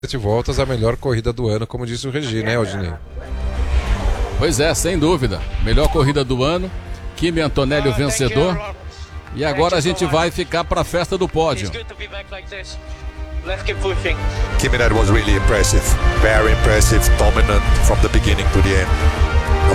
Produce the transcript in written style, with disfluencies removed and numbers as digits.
7 voltas, a melhor corrida do ano, como disse o Regi, né, Aldinei? Pois é, sem dúvida. Melhor corrida do ano. Kimi Antonelli, o vencedor. E agora a gente vai ficar para a festa do pódio. Kimi, that was really impressive. Very impressive, dominant from the beginning to the end.